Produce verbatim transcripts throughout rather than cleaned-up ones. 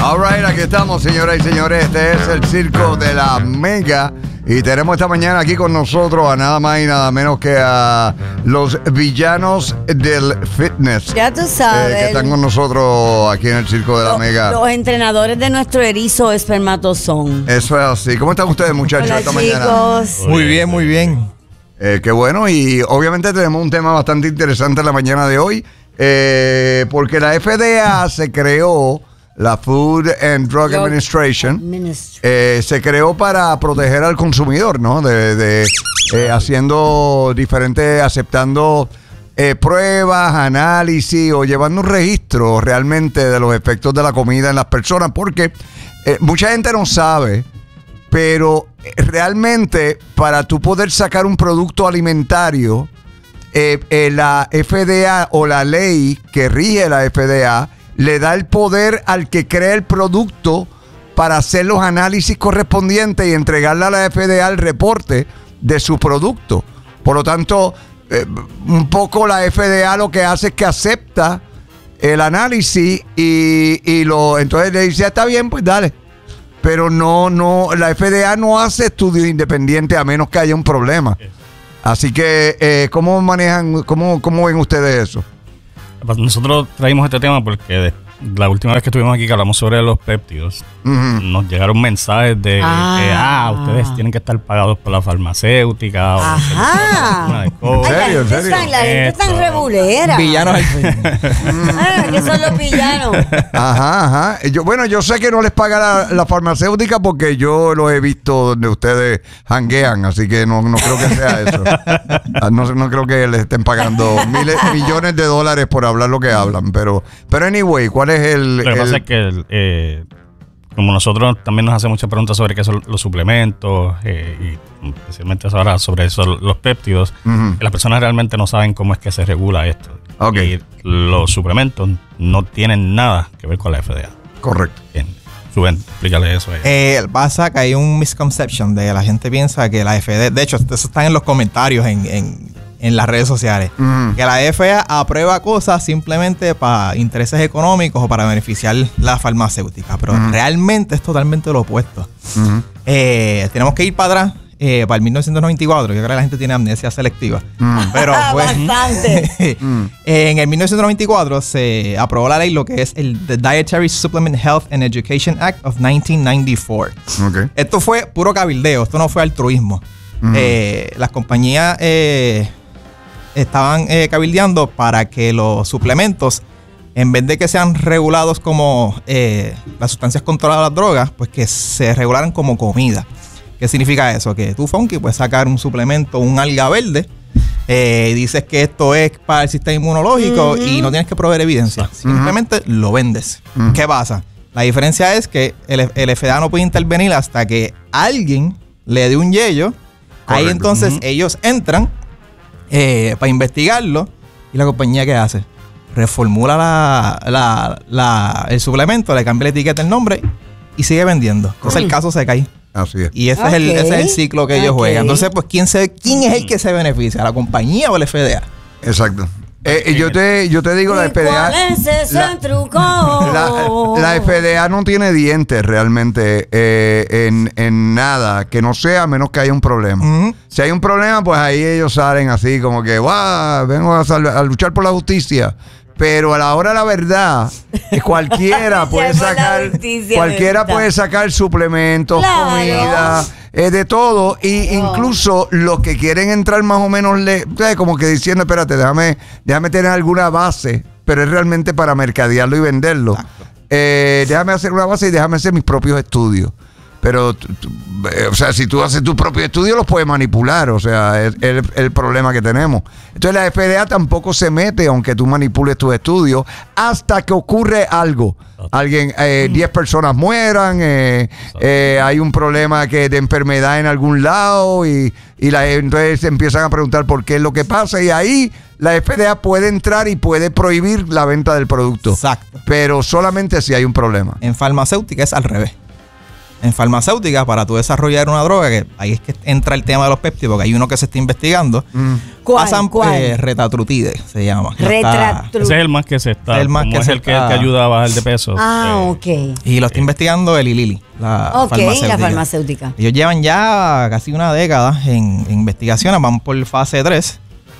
All right, aquí estamos, señoras y señores. Este es el Circo de la Mega. Y tenemos esta mañana aquí con nosotros a nada más y nada menos que a los villanos del fitness. Ya tú sabes. Eh, que están con nosotros aquí en el Circo de la Los, Mega. los entrenadores de nuestro erizo espermatozón. Eso es así. ¿Cómo están ustedes, muchachos, Hola, esta chicos. mañana? Muy bien, muy bien. Eh, qué bueno. Y obviamente tenemos un tema bastante interesante en la mañana de hoy. Eh, porque la F D A se creó, la Food and Drug Drug Administration, Administration. eh, se creó para proteger al consumidor, ¿no? De, de eh, haciendo diferentes, aceptando eh, pruebas, análisis o llevando un registro realmente de los efectos de la comida en las personas, porque eh, mucha gente no sabe, pero realmente para tú poder sacar un producto alimentario, Eh, eh, la F D A o la ley que rige la F D A le da el poder al que crea el producto para hacer los análisis correspondientes y entregarle a la F D A el reporte de su producto. Por lo tanto, eh, un poco la F D A lo que hace es que acepta el análisis y, y lo entonces le dice, está bien, pues dale. Pero no, no, la F D A no hace estudios independientes a menos que haya un problema. Así que, eh, ¿cómo manejan, cómo, cómo ven ustedes eso? Nosotros traímos este tema porque la última vez que estuvimos aquí que hablamos sobre los péptidos, uh-huh. nos llegaron mensajes de ah. que ah, ustedes tienen que estar pagados por la farmacéutica. Ajá. O ¿En serio? ¿En serio? La gente es tan regulera. Villanos. Ah, ¿qué son los villanos? Ajá, ajá. Yo, bueno, yo sé que no les paga la, la farmacéutica porque yo lo he visto donde ustedes janguean, así que no, no creo que sea eso. No, no creo que les estén pagando miles, millones de dólares por hablar lo que hablan, pero, pero anyway, ¿cuál es el...? Lo que el... pasa es que eh, como nosotros también nos hacen muchas preguntas sobre qué son los suplementos eh, y especialmente ahora sobre eso, los péptidos, uh-huh. las personas realmente no saben cómo es que se regula esto. Okay. Y los suplementos no tienen nada que ver con la F D A. Correcto. Bien. Suben, explícale eso a ella. Eh, pasa que hay un misconception de la gente piensa que la F D A, de hecho, eso está en los comentarios en, en, en las redes sociales, uh-huh. que la F D A aprueba cosas simplemente para intereses económicos o para beneficiar la farmacéutica, pero uh-huh. realmente es totalmente lo opuesto. Uh-huh. Eh, tenemos que ir para atrás. Eh, para el mil novecientos noventa y cuatro, yo creo que la gente tiene amnesia selectiva. Mm. Pero pues, bastante. En el mil novecientos noventa y cuatro se aprobó la ley, lo que es el The Dietary Supplement Health and Education Act of nineteen ninety-four. Okay. Esto fue puro cabildeo, esto no fue altruismo. Mm. Eh, las compañías eh, estaban eh, cabildeando para que los suplementos, en vez de que sean regulados como eh, las sustancias controladas de las drogas, pues que se regularan como comida. ¿Qué significa eso? Que tú, Funky, puedes sacar un suplemento, un alga verde, eh, y dices que esto es para el sistema inmunológico uh-huh. y no tienes que proveer evidencia. Uh-huh. Simplemente lo vendes. Uh-huh. ¿Qué pasa? La diferencia es que el, el F D A no puede intervenir hasta que alguien le dé un yello. Correcto. Ahí entonces uh-huh. ellos entran eh, para investigarlo y la compañía ¿qué hace? Reformula la, la, la, el suplemento, le cambia la etiqueta, el nombre y sigue vendiendo. Entonces uh-huh. el caso se cae. Así es. Y ese, okay. es el, ese es el ciclo que ellos okay. juegan. Entonces, pues, ¿quién, se, ¿quién es el que se beneficia? ¿La compañía o el F D A? Exacto. Eh, yo, te, yo te digo, la F D A... ¿Cuál es ese la, truco? La, la F D A no tiene dientes realmente eh, en, en nada que no sea a menos que haya un problema. Uh-huh. Si hay un problema, pues ahí ellos salen así como que, ¡guau! Vengo a, sal, a luchar por la justicia. Pero a la hora de la verdad, cualquiera puede sacar, cualquiera puede sacar suplementos, claro. comida, eh, de todo, y no. incluso los que quieren entrar más o menos, le, como que diciendo, espérate, déjame, déjame tener alguna base, pero es realmente para mercadearlo y venderlo. Eh, déjame hacer una base y déjame hacer mis propios estudios. Pero, o sea, si tú haces tu propio estudio, los puedes manipular. O sea, es el, el problema que tenemos. Entonces, la F D A tampoco se mete, aunque tú manipules tus estudios, hasta que ocurre algo. Alguien, eh, diez personas mueran, eh, eh, hay un problema que de enfermedad en algún lado, y, y la, entonces se empiezan a preguntar por qué es lo que pasa. Y ahí la F D A puede entrar y puede prohibir la venta del producto. Exacto. Pero solamente si hay un problema. En farmacéutica es al revés. en farmacéutica para tú desarrollar una droga, que ahí es que entra el tema de los péptidos, porque hay uno que se está investigando. Mm. ¿Cuál? Pasan, ¿Cuál? Eh, retatrutide, se llama. Retratrutide. Ese es el más que se está. El más como que es se el que, está. el que ayuda a bajar de peso. Ah, Eh, ok. Y lo está investigando Eli Lilly, la Ok, farmacéutica. la farmacéutica. Ellos llevan ya casi una década en, en investigaciones, van por fase tres.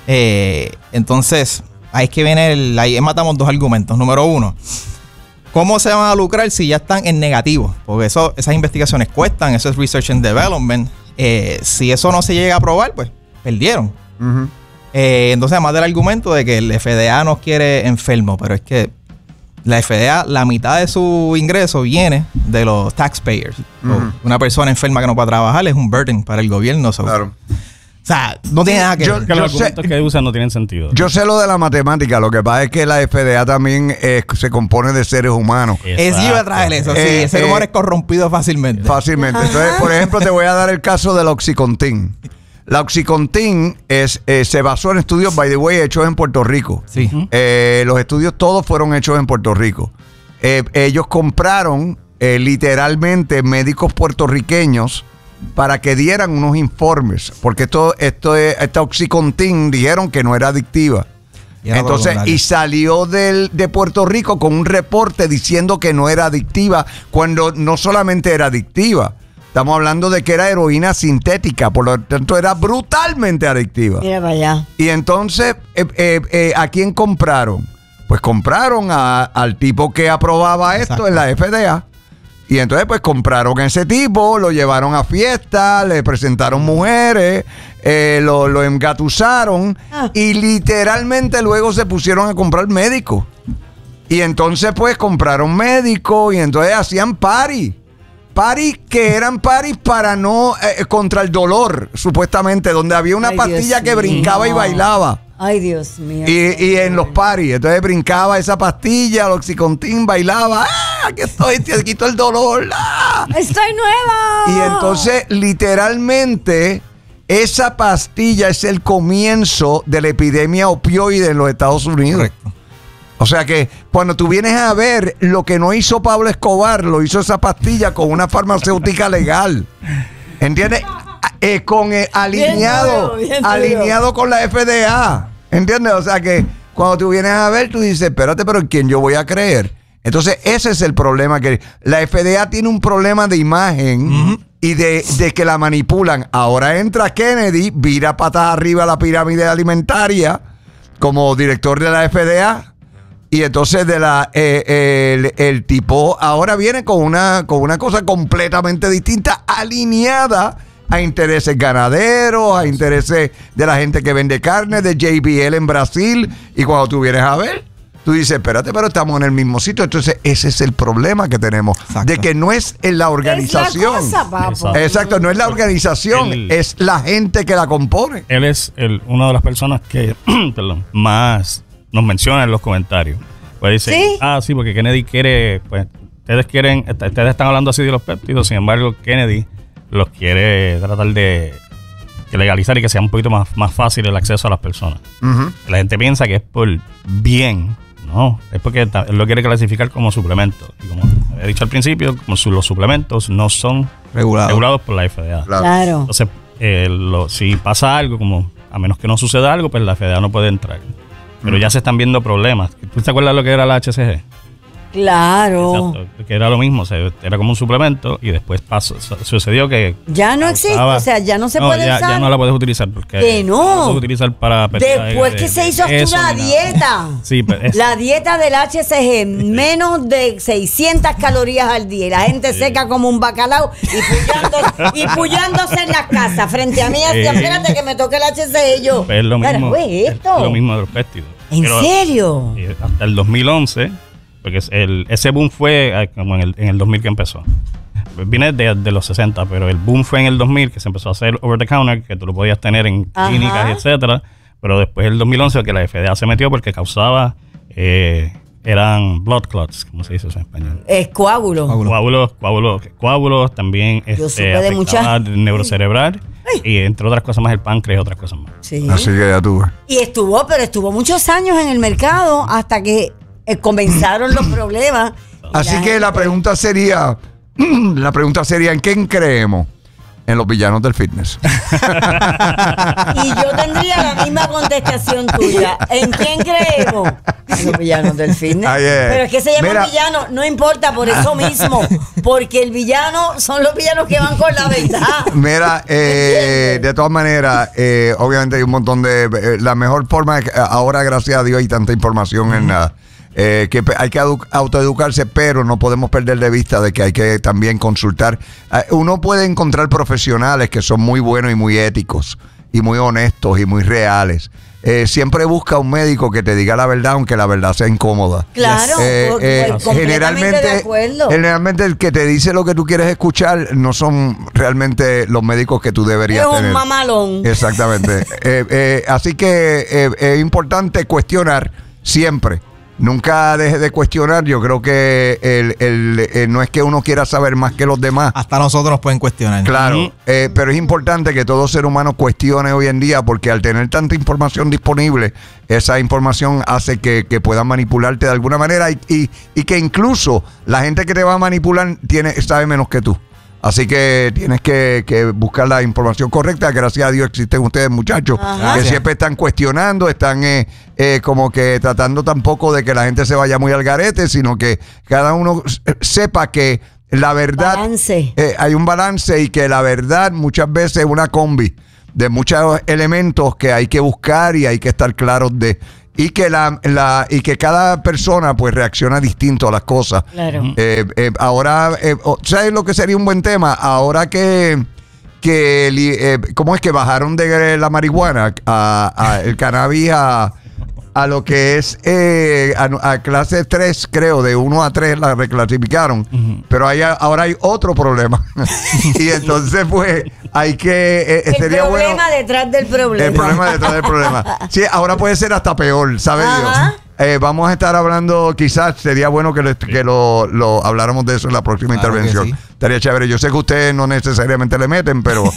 Eh, entonces, ahí es que viene el. Ahí matamos dos argumentos. Número uno, ¿cómo se van a lucrar si ya están en negativo? Porque eso, esas investigaciones cuestan, eso es research and development. Eh, si eso no se llega a probar, pues perdieron. Uh-huh. Eh, entonces, además del argumento de que el F D A nos quiere enfermo, pero es que la F D A, la mitad de su ingreso viene de los taxpayers. Uh-huh. So, una persona enferma que no puede trabajar es un burden para el gobierno. So. Claro. O sea, no tiene nada que Yo- ver. Que los Yo sé- argumentos que usan no tienen sentido. Yo sé lo de la matemática, lo que pasa es que la F D A también eh, se compone de seres humanos. Es yo iba a traer eso, sí. Eh, El ser eh, humano es corrompido fácilmente. Fácilmente. Entonces, por ejemplo, te voy a dar el caso del Oxycontin. La Oxycontin es, eh, se basó en estudios, by the way, hechos en Puerto Rico. Sí. Eh, los estudios todos fueron hechos en Puerto Rico. Eh, ellos compraron eh, literalmente médicos puertorriqueños para que dieran unos informes, porque esto, esto es- esta Oxycontin dijeron que no era adictiva. Y era todo lo Entonces, contrario. y salió del, de Puerto Rico con un reporte diciendo que no era adictiva, cuando no solamente era adictiva, estamos hablando de que era heroína sintética, por lo tanto era brutalmente adictiva. Mira para allá. Y entonces, eh, eh, eh, ¿a quién compraron? Pues compraron a- al tipo que aprobaba esto Exacto. en la F D A. Y entonces, pues compraron a ese tipo, lo llevaron a fiestas, le presentaron mujeres, eh, lo, lo engatusaron Ah. y literalmente luego se pusieron a comprar médicos. Y entonces, pues compraron médicos y entonces hacían party. Party que eran parties para no, eh, contra el dolor, supuestamente, donde había una Ay, pastilla Dios que brincaba y mío. bailaba. Ay, Dios mío. Y, y en los paris, entonces brincaba esa pastilla, el Oxycontin, bailaba, ¡ah! Aquí estoy, te quito el dolor, ¡ah! ¡Estoy nueva! Y entonces, literalmente, esa pastilla es el comienzo de la epidemia opioide en los Estados Unidos. Correcto. O sea que cuando tú vienes a ver lo que no hizo Pablo Escobar, lo hizo esa pastilla con una farmacéutica legal. ¿Entiendes? Eh, con eh, alineado, Bien duro, bien duro. alineado con la F D A. ¿Entiendes? O sea que cuando tú vienes a ver, tú dices, espérate, pero ¿en quién yo voy a creer? Entonces, ese es el problema, que la F D A tiene un problema de imagen uh-huh. y de, de que la manipulan. Ahora entra Kennedy, vira patas arriba la pirámide alimentaria como director de la F D A. Y entonces de la eh, el, el tipo ahora viene con una, con una cosa completamente distinta, alineada a intereses ganaderos, a intereses de la gente que vende carne, de J B L en Brasil. Y cuando tú vienes a ver, tú dices, espérate, pero estamos en el mismo sitio. Entonces ese es el problema que tenemos. Exacto. De que no es en la organización. Es la cosa, papo. Exacto. Exacto, no es la organización, El- es la gente que la compone. Él es el, una de las personas que perdón, más nos menciona en los comentarios. Pues dice, ¿Sí? ah, sí, porque Kennedy quiere, pues, ustedes quieren, est- ustedes están hablando así de los péptidos, sin embargo, Kennedy los quiere tratar de que legalizar y que sea un poquito más, más fácil el acceso a las personas. Ujú. La gente piensa que es por bien, no, es porque ta- él lo quiere clasificar como suplemento. Y como había dicho al principio, como su- los suplementos no son Regulado. regulados por la F D A. Claro. Claro. Entonces, eh, lo- si pasa algo, como a menos que no suceda algo, pues la F D A no puede entrar. Pero ya se están viendo problemas. ¿Tú te acuerdas lo que era la H C G? Claro. Exacto, que era lo mismo, o sea, era como un suplemento y después pasó, su- sucedió que... Ya no existe, causaba- o sea, ya no se puede ya, usar. ya no la puedes utilizar porque... Que no. la puedes utilizar para... pérdida de- Después de- que se de hizo hasta peso una ni nada. dieta. Sí, pero es- La dieta del H C G, menos de seiscientas calorías al día. Y la gente seca como un bacalao y, puyando- y puyándose en las casas. Frente a mí, así, Sí. espérate que me toque el H C G y yo. pues es lo mismo, Carajo, ¿es esto? es lo mismo de los péptidos. ¿En Pero, serio? eh, hasta el dos mil once, porque es el, ese boom fue eh, como en el, en el dos mil que empezó. Viene de, de los sesenta, pero el boom fue en el dos mil, que se empezó a hacer over the counter, que tú lo podías tener en Ajá. clínicas, etcétera. Pero después del dos mil once, que la F D A se metió porque causaba, eh, eran blood clots, como se dice eso en español. Es coágulo. Coágulo. Coágulos, coágulos, coágulos, también Yo este, supe de afectaba muchas- el neurocerebral y entre otras cosas más el páncreas y otras cosas más. Sí. Así que ya tuve. Y estuvo, pero estuvo muchos años en el mercado hasta que eh, comenzaron los problemas. Así que la pregunta sería, la pregunta sería, ¿en quién creemos? En los villanos del fitness. Y yo tendría la misma contestación tuya. ¿En quién creemos? En los villanos del fitness. Ay, eh. Pero es que se llaman Mira. villanos, no importa, por eso mismo. Porque el villano son los villanos que van con la verdad. Mira, eh, de todas maneras, eh, obviamente hay un montón de... Eh, la mejor forma, de, ahora gracias a Dios hay tanta información en nada. Eh, que hay que autoeducarse, pero no podemos perder de vista de que hay que también consultar. Eh, uno puede encontrar profesionales que son muy buenos y muy éticos y muy honestos y muy reales. Eh, siempre busca un médico que te diga la verdad, aunque la verdad sea incómoda. Claro, Eh, eh, completamente generalmente, de acuerdo. generalmente el que te dice lo que tú quieres escuchar no son realmente los médicos que tú deberías Es un tener. mamalón. Exactamente. eh, eh, así que eh, es importante cuestionar siempre. Nunca deje de cuestionar. Yo creo que el, el, el, no es que uno quiera saber más que los demás. Hasta nosotros nos pueden cuestionar. Claro, Uh-huh. eh, pero es importante que todo ser humano cuestione hoy en día, porque al tener tanta información disponible, esa información hace que, que puedan manipularte de alguna manera y, y, y que incluso la gente que te va a manipular tiene, sabe menos que tú. Así que tienes que, que buscar la información correcta. Gracias a Dios existen ustedes, muchachos, Ajá. que siempre están cuestionando, están eh, eh, como que tratando tampoco de que la gente se vaya muy al garete, sino que cada uno sepa que la verdad... Balance. Eh, hay un balance y que la verdad muchas veces es una combi de muchos elementos que hay que buscar y hay que estar claros de... Y que la, la y que cada persona pues reacciona distinto a las cosas. Claro. Eh, eh, ahora, eh, ¿sabes lo que sería un buen tema? Ahora que, que eh, ¿cómo es que bajaron de la marihuana a, a el cannabis a, a lo que es eh, a, a clase tres, creo, de uno a tres la reclasificaron? Uh-huh. Pero hay, ahora hay otro problema. Y entonces pues hay que eh, El sería problema bueno, detrás del problema. el problema detrás del problema. Sí, ahora puede ser hasta peor, ¿sabes Ajá. Dios? Eh, vamos a estar hablando, quizás sería bueno que, le, que lo, lo habláramos de eso en la próxima Claro intervención. sí. Estaría chévere. Yo sé que ustedes no necesariamente le meten, pero,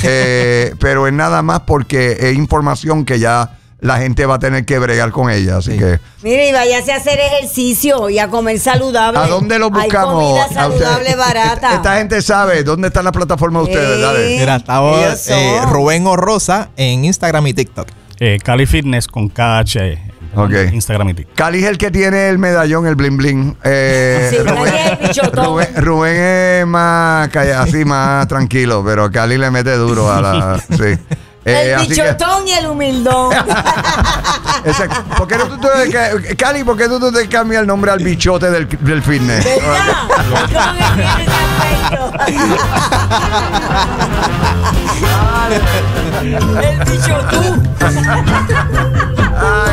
eh, pero es nada más porque es información que ya la gente va a tener que bregar con ella. Así Sí. que... Mire, y váyase a hacer ejercicio y a comer saludable. ¿A dónde lo buscamos? Hay comida A saludable ustedes. barata. Esta gente sabe dónde está la plataforma de ustedes, Sí. dale. Mira, estamos Ellos son. eh, Rubén Orrosa en Instagram y TikTok. Eh, Cali Fitness con K H. Ok. Instagram y TikTok. Cali es el que tiene el medallón, el bling bling. Eh, Sí, Cali es el bichotón. Rubén, Rubén es más calla- así, más tranquilo, pero Cali le mete duro a la. Sí. Eh, El así que- bichotón y el humildón. Exacto. ¿Por qué no tú te, Cali, ¿por qué tú no te cambias el nombre al bichote del, del fitness? ¿Verdad? ¿Cómo que tiene ese aspecto? El bichotú.